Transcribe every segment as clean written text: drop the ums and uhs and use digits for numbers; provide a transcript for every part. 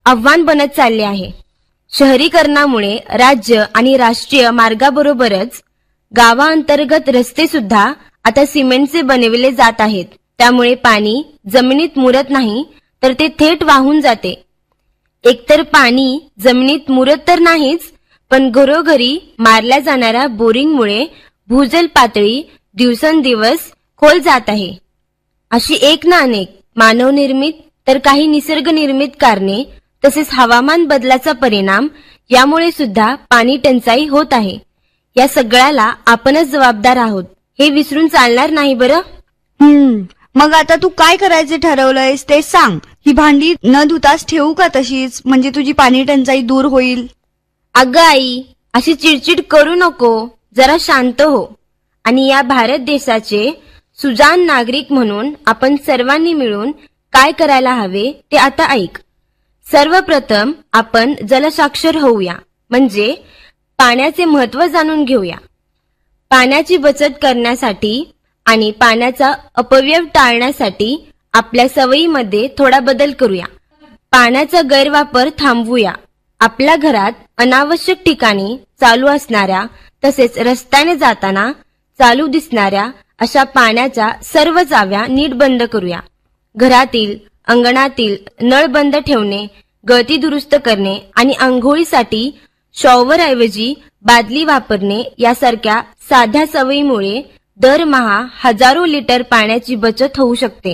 आव्हान बनत चालले आहे. शहरीकरणामुळे राज्य आणि राष्ट्रीय मार्गाबरोबरच गावांतर्गत रस्ते सुद्धा आता सिमेंटचे बनविले जात आहेत. त्यामुळे पाणी जमिनीत मुरत नाही तर ते थेट वाहून जाते. एकतर पाणी जमिनीत मुरत तर नाहीच, पण घरोघरी मारल्या जाणाऱ्या बोरिंगमुळे भूजल पातळी दिवसेंदिवस खोल जात आहे. अशी एक ना अनेक मानवनिर्मित तर काही निसर्गनिर्मित कारणे तसेच हवामान बदलाचा परिणाम यामुळे सुद्धा पाणी टंचाई होत आहे. या सगळ्याला आपणच जबाबदार आहोत हे विसरून चालणार नाही बरं. मग आता तू काय करायचे ठरवलंयस ते सांग. ही भांडी न धुताच ठेवू का तशीच, म्हणजे तुझी पाणी टंचाई दूर होईल? अगं आई, अशी चिडचिड करू नको, जरा शांत हो. आणि या भारत देशाचे सुजाण नागरिक म्हणून आपण सर्वांनी मिळून काय करायला हवे ते आता ऐक. सर्वप्रथम आपण जलसाक्षर होऊया, म्हणजे पाण्याचे महत्त्व जाणून घेऊया. पाण्याची बचत करण्यासाठी आणि पाण्याचा अपव्यय टाळण्यासाठी आपल्या सवयीमध्ये थोडा बदल करूया. पाण्याचा गैरवापर थांबवूया. आपल्या घरात अनावश्यक ठिकाणी चालू असणाऱ्या तसेच रस्त्याने जाताना चालू दिसणाऱ्या अशा पाण्याच्या सर्व चाव्या नीट बंद करूया. घरातील अंगणातील नळ बंद ठेवणे, गळती दुरुस्त करणे आणि अंघोळीसाठी शॉवरऐवजी बादली वापरणे यासारख्या साध्या सवयीमुळे दरमहा हजारो लिटर पाण्याची बचत होऊ शकते.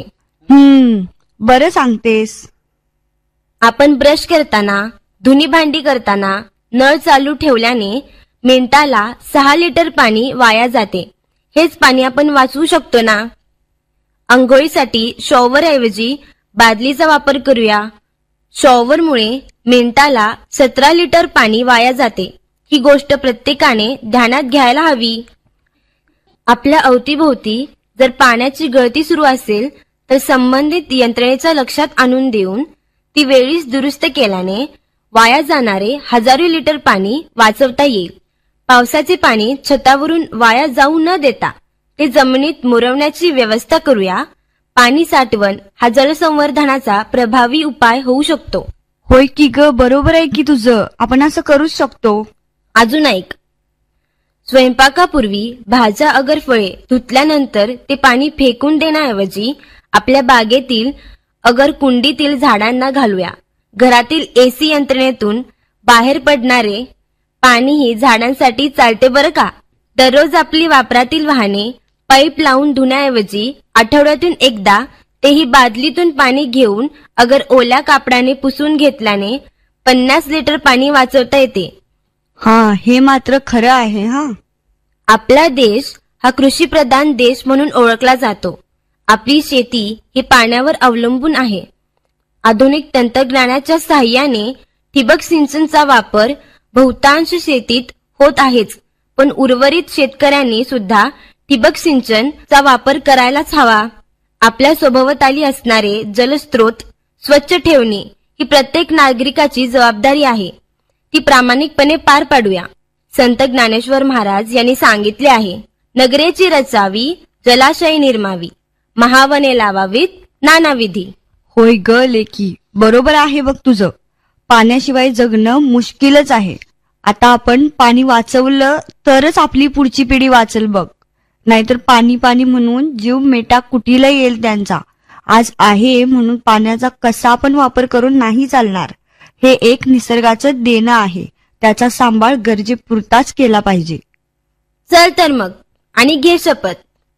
बरं सांगतेस. आपण ब्रश करताना, धुनी भांडी करताना नळ चालू ठेवल्याने मिनिटाला 6 लिटर पाणी वाया जाते. हेच पाणी आपण वाचवू शकतो ना. अंघोळीसाठी शॉवरऐवजी बादलीचा वापर करूया. शॉवरमुळे मिनिटाला 17 लिटर पाणी वाया जाते. ही गोष्ट प्रत्येकाने ध्यानात घ्यायला हवी. आपल्या अवतीभोवती जर पाण्याची गळती सुरू असेल तर संबंधित यंत्रणेच्या लक्षात आणून देऊन ती वेळीच दुरुस्त केल्याने वाया जाणारे हजारो लिटर पाणी वाचवता येईल. पावसाचे पाणी छतावरून वाया जाऊ न देता ते जमिनीत मुरवण्याची व्यवस्था करूया. पाणी साठवण हा जलसंवर्धनाचा प्रभावी उपाय होऊ शकतो. होय की ग, बरोबर आहे की तुझं. आपण असं करूच शकतो. अजून ऐक. स्वयंपाकापूर्वी भाज्या अगर फळे धुतल्यानंतर ते पाणी फेकून देण्याऐवजी आपल्या बागेतील अगर कुंडीतील झाडांना घालूया. घरातील एसी यंत्रणेतून बाहेर पडणारे पाणीही झाडांसाठी चालते बरं का. दररोज आपली वापरातील वाहने पाईप लावून धुण्याऐवजी आठवड्यातून एकदा तेही बादलीतून पाणी घेऊन अगर ओल्या कापडाने पुसून घेतल्याने 50 लिटर पाणी वाचवता येते. हे मात्र खरं आहे. आपला देश हा कृषीप्रधान देश म्हणून ओळखला जातो. आपली शेती ही पाण्यावर अवलंबून आहे. आधुनिक तंत्रज्ञानाच्या साहाय्याने ठिबक सिंचनचा वापर बहुतांश शेतीत होत आहेच, पण उर्वरित शेतकऱ्यांनी सुद्धा ठिबक सिंचनचा वापर करायलाच हवा. आपल्या सभोवताली असणारे जलस्रोत स्वच्छ ठेवणे ही प्रत्येक नागरिकाची जबाबदारी आहे. ती प्रामाणिकपणे पार पाडूया. संत ज्ञानेश्वर महाराज यांनी सांगितले आहे, नगरेची रचावी, जलाशय निर्मावी, महावने लावावीत, नानाविधी. होय ग लेकी, बरोबर आहे बघ तुझं. पाण्याशिवाय जगणं मुश्किलच आहे. आता आपण पाणी वाचवलं तरच आपली पुढची पिढी वाचेल बघ. नाहीतर पाणी पाणी म्हणून जीव मेटा कुटीला येईल त्यांचा. आज आहे म्हणून पाण्याचा कसा पण वापर करून नाही चालणार. हे एक निसर्गाचं देणं आहे. त्याचा सांभाळ गरजेपुरताच केला पाहिजे. चल तर मग, आणि घे शपथ.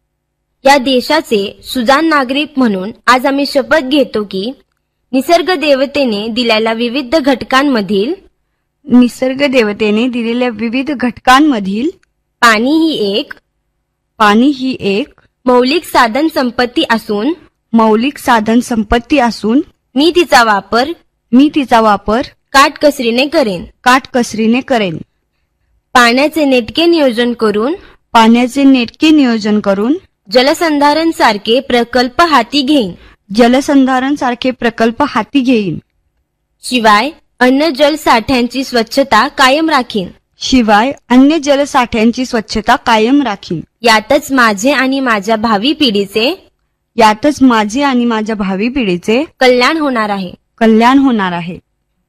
या देशाचे सुजाण नागरिक म्हणून आज आम्ही शपथ घेतो की निसर्ग देवतेने दिलेल्या विविध घटकांमधील पाणी ही एक मौलिक साधन संपत्ती असून मी तिचा वापर काटकसरीने करेन. पाण्याचे नेटके नियोजन करून जलसंधारण सारखे प्रकल्प हाती घेईन. शिवाय अन्य जलसाठ्यांची स्वच्छता कायम राखीन. यातच माझे आणि माझ्या भावी पिढीचे कल्याण होणार आहे.